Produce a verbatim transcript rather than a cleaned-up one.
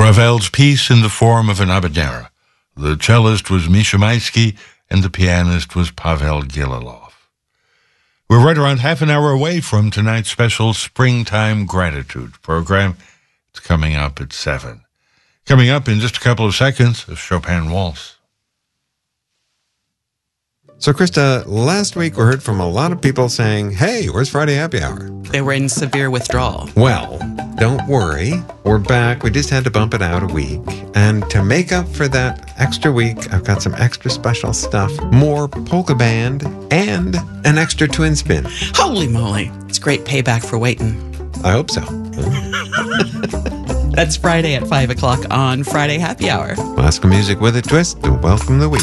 Ravel's Piece in the Form of an Habanera. The cellist was Misha Maisky, and the pianist was Pavel Gililov. We're right around half an hour away from tonight's special Springtime Gratitude program. It's coming up at seven. Coming up in just a couple of seconds, a Chopin Waltz. So, Krista, last week we heard from a lot of people saying, hey, where's Friday Happy Hour? They were in severe withdrawal. Well, don't worry. We're back. We just had to bump it out a week. And to make up for that extra week, I've got some extra special stuff. More polka band and an extra twin spin. Holy moly. It's great payback for waiting. I hope so. That's Friday at five o'clock on Friday Happy Hour. Classical music with a twist to welcome the week.